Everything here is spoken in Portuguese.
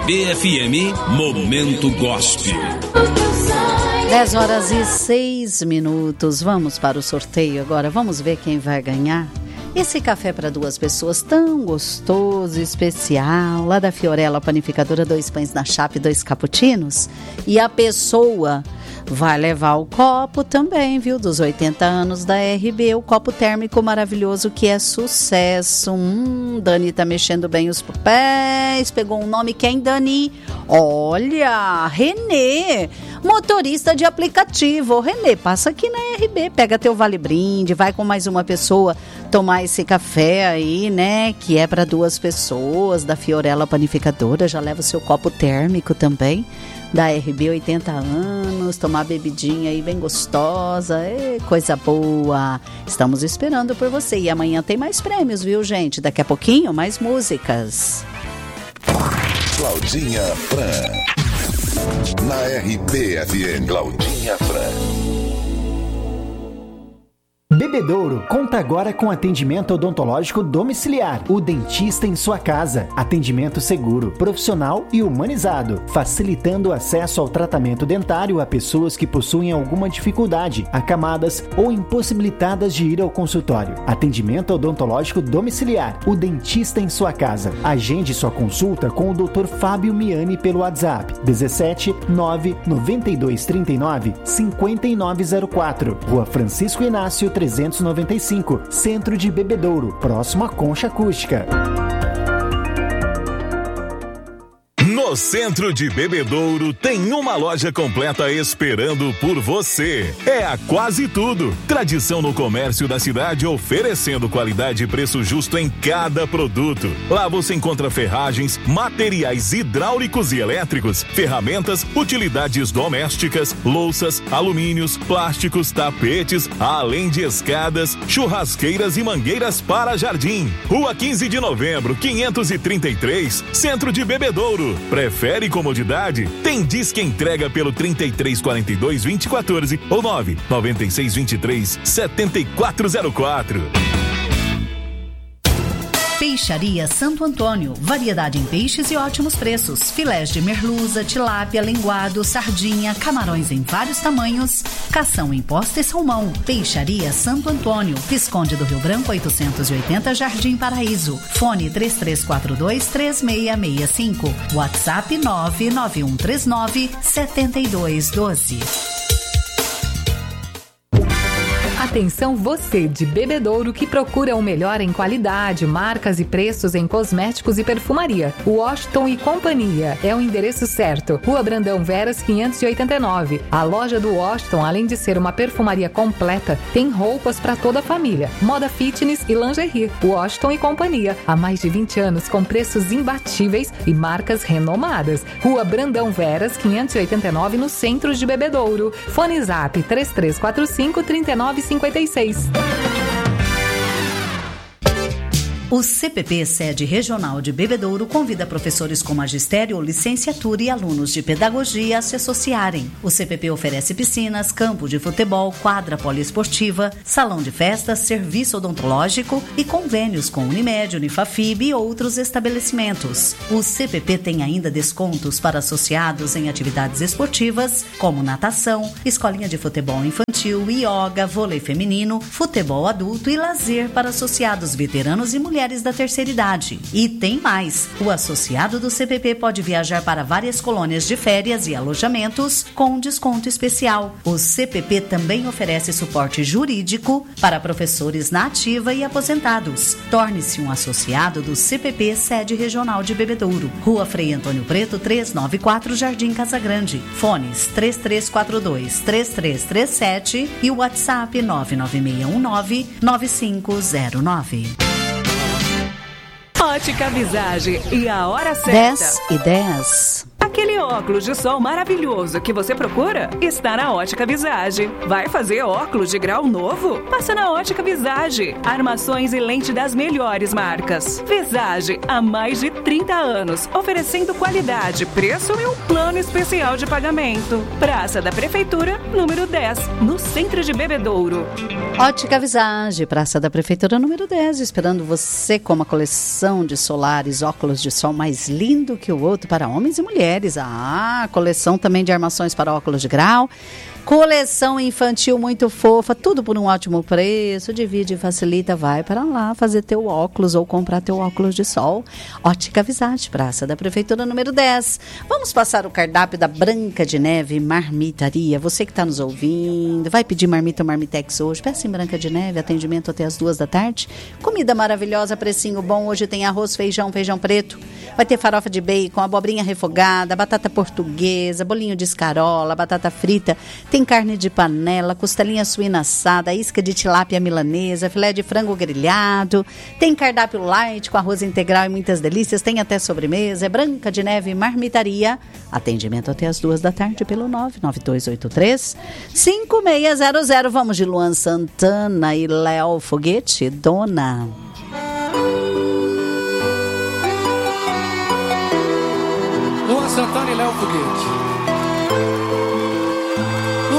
RB-FM Momento Gospel. 10h06. Vamos para o sorteio agora. Vamos ver quem vai ganhar esse café para 2 pessoas tão gostoso e especial, lá da Fiorella Panificadora, 2 pães na chapa e 2 cappuccinos. E a pessoa vai levar o copo também, viu? Dos 80 anos da RB, o copo térmico maravilhoso que é sucesso. Dani tá mexendo bem os pés. Pegou um nome, quem, Dani? Olha, Renê, motorista de aplicativo. Ô, Renê, passa aqui na RB, pega teu Vale Brinde, vai com mais uma pessoa tomar esse café aí, né? Que é para 2 pessoas, da Fiorella Panificadora. Já leva o seu copo térmico também, da RB, 80 anos, tomar bebidinha aí bem gostosa, coisa boa. Estamos esperando por você. E amanhã tem mais prêmios, viu, gente? Daqui a pouquinho, mais músicas. Claudinha Fran, na RB-FM. Claudinha Fran. Bebedouro conta agora com atendimento odontológico domiciliar. O dentista em sua casa. Atendimento seguro, profissional e humanizado, facilitando o acesso ao tratamento dentário a pessoas que possuem alguma dificuldade, acamadas ou impossibilitadas de ir ao consultório. Atendimento odontológico domiciliar. O dentista em sua casa. Agende sua consulta com o Dr. Fábio Miani pelo WhatsApp 17 992 39 5904. Rua Francisco Inácio 395, Centro de Bebedouro, próximo à Concha Acústica. No Centro de Bebedouro tem uma loja completa esperando por você. É a Quase Tudo. Tradição no comércio da cidade, oferecendo qualidade e preço justo em cada produto. Lá você encontra ferragens, materiais hidráulicos e elétricos, ferramentas, utilidades domésticas, louças, alumínios, plásticos, tapetes, além de escadas, churrasqueiras e mangueiras para jardim. Rua 15 de Novembro, 533, Centro de Bebedouro. Prefere comodidade? Tem Disque Entrega pelo 3342-2014 ou 99623-7404. Peixaria Santo Antônio, variedade em peixes e ótimos preços. Filés de merluza, tilápia, linguado, sardinha, camarões em vários tamanhos, cação em posta e salmão. Peixaria Santo Antônio, Visconde do Rio Branco 880, Jardim Paraíso. Fone 3342-3665. WhatsApp 99139-7212. Atenção você de Bebedouro que procura o melhor em qualidade, marcas e preços em cosméticos e perfumaria. Washington e Companhia é o endereço certo. Rua Brandão Veras 589. A loja do Washington, além de ser uma perfumaria completa, tem roupas para toda a família, moda fitness e lingerie. Washington e Companhia, há mais de 20 anos com preços imbatíveis e marcas renomadas. Rua Brandão Veras 589 no centro de Bebedouro. Fone Zap 3345-3956. O CPP Sede Regional de Bebedouro convida professores com magistério, licenciatura e alunos de pedagogia a se associarem. O CPP oferece piscinas, campo de futebol, quadra poliesportiva, salão de festas, serviço odontológico e convênios com Unimed, Unifafib e outros estabelecimentos. O CPP tem ainda descontos para associados em atividades esportivas, como natação, escolinha de futebol infantil, ioga, vôlei feminino, futebol adulto e lazer para associados veteranos e mulheres da terceira idade. E tem mais! O associado do CPP pode viajar para várias colônias de férias e alojamentos com desconto especial. O CPP também oferece suporte jurídico para professores na ativa e aposentados. Torne-se um associado do CPP Sede Regional de Bebedouro. Rua Frei Antônio Preto, 394, Jardim Casagrande. Fones 3342-3337 e o WhatsApp 99619-9509. Ótica Visagem e a hora certa. 10h10. Aquele óculos de sol maravilhoso que você procura está na Ótica Visage. Vai fazer óculos de grau novo? Passa na Ótica Visage. Armações e lente das melhores marcas. Visage, há mais de 30 anos, oferecendo qualidade, preço e um plano especial de pagamento. Praça da Prefeitura, número 10, no centro de Bebedouro. Ótica Visage, Praça da Prefeitura, número 10, esperando você com uma coleção de solares, óculos de sol mais lindo que o outro para homens e mulheres. Coleção também de armações para óculos de grau. Coleção infantil muito fofa, tudo por um ótimo preço. Divide e facilita, vai para lá fazer teu óculos ou comprar teu óculos de sol. Ótica Visage, Praça da Prefeitura, número 10. Vamos passar o cardápio da Branca de Neve Marmitaria. Você que está nos ouvindo, vai pedir marmita ou marmitex hoje? Peça em Branca de Neve, atendimento até as 2h. Comida maravilhosa, precinho bom. Hoje tem arroz, feijão preto. Vai ter farofa de bacon, abobrinha refogada, batata portuguesa, bolinho de escarola, batata frita. Tem carne de panela, costelinha suína assada, isca de tilápia milanesa, filé de frango grelhado. Tem cardápio light com arroz integral e muitas delícias. Tem até sobremesa. É Branca de Neve Marmitaria. Atendimento até as 2h pelo 99283-5600. Vamos de Luan Santana e Léo Foguete, Dona. Luan Santana e Léo Foguete.